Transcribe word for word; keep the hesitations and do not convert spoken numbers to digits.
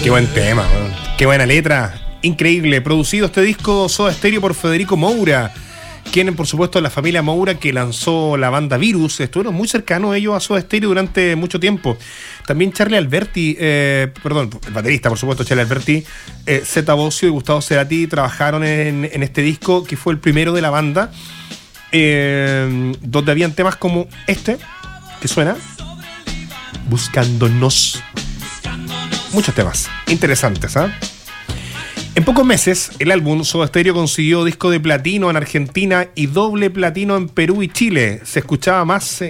Qué buen tema, man. Qué buena letra. Increíble. Producido este disco Soda Stereo por Federico Moura, quien, por supuesto, la familia Moura que lanzó la banda Virus. Estuvieron muy cercanos ellos a Soda Stereo durante mucho tiempo. También Charlie Alberti, eh, perdón, el baterista, por supuesto, Charlie Alberti, eh, Zeta Bosio y Gustavo Cerati trabajaron en, en este disco, que fue el primero de la banda, eh, donde habían temas como este, que suena Buscándonos. Muchos temas interesantes, ¿ah? ¿eh? En pocos meses, el álbum Soda Stereo consiguió disco de platino en Argentina y doble platino en Perú y Chile. Se escuchaba más